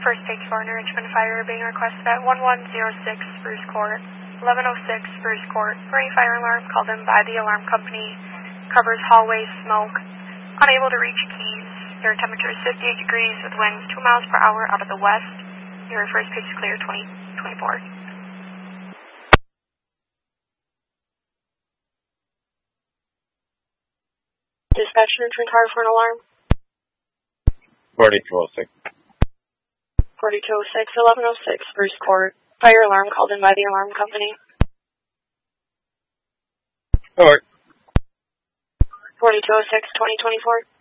First page for Richmond Fire being requested at 1106 Spruce Court. 1106 Spruce Court. For a fire alarm called in by the alarm company. Covers hallway smoke. Unable to reach keys. Your temperature is 58 degrees with winds 2 miles per hour out of the west. Your first page is clear 2024. Dispatch Richmond Fire for an alarm. 4206. 4206, 1106 Spruce Court. Fire alarm called in by the alarm company. Over. 4206, 2024.